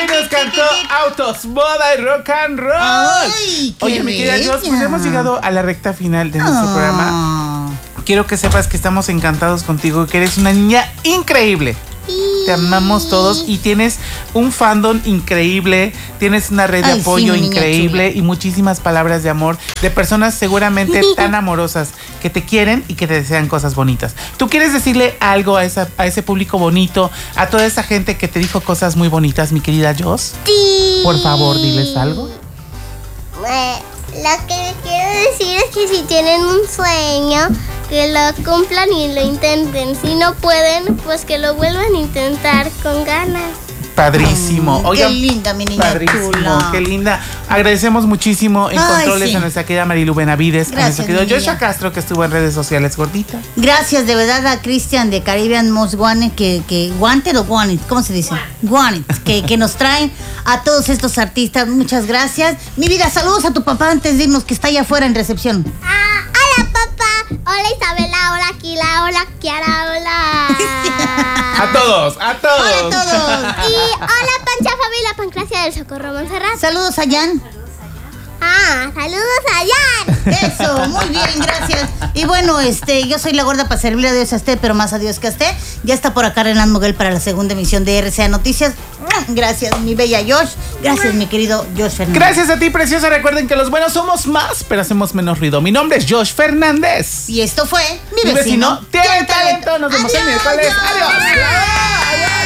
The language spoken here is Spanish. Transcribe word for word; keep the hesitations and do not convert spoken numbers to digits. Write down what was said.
Hoy nos cantó Autos, Moda y Rock and Roll. Ay, qué Oye, mi querida Jos, pues hemos llegado a la recta final de nuestro oh. programa. Quiero que sepas que estamos encantados contigo, que eres una niña increíble. Te amamos todos y tienes un fandom increíble, tienes una red de Ay, apoyo sí, increíble chula. y muchísimas palabras de amor de personas seguramente tan amorosas que te quieren y que te desean cosas bonitas. ¿Tú quieres decirle algo a, esa, a ese público bonito, a toda esa gente que te dijo cosas muy bonitas, mi querida Jos? Sí. Por favor, diles algo. Eh, lo que quiero decir es que si tienen un sueño, que lo cumplan y lo intenten. Si no pueden, pues que lo vuelvan a intentar con ganas. Padrísimo. Mm, Oigan, qué linda, mi niña padrísimo, chula. qué linda. Agradecemos muchísimo en Ay, controles sí. a nuestra querida Marilu Benavides, Gracias, a nuestro querido mi niña. Joshua Castro, que estuvo en redes sociales, gordita. Gracias de verdad a Cristian de Caribbean Most Wanted, que, que Wanted o Wanted, ¿cómo se dice? Wanted, que, que nos traen a todos estos artistas. Muchas gracias. Mi vida, saludos a tu papá antes de irnos, que está allá afuera en recepción. Ah, hola papá, hola Isabela, hola Kila, hola Kiara, hola. A todos, a todos. Hola a todos. Y hola Pancha Familia Pancracia del Socorro Montserrat. Saludos a Jan. Ah, saludos a Jan. Eso, muy bien, gracias. Y bueno, este, yo soy la gorda para servirle a Dios a usted, pero más a Dios que a usted. Ya está por acá Renan Moguel para la segunda emisión de R C A Noticias. Gracias, mi bella Josh. Gracias, mi querido Josh Fernández. Gracias a ti, preciosa. Recuerden que los buenos somos más, pero hacemos menos ruido. Mi nombre es Josh Fernández. Y esto fue Mi, Mi vecino, vecino tiene talento. Nos vemos el Adiós, miércoles. Josh. Adiós. Adiós.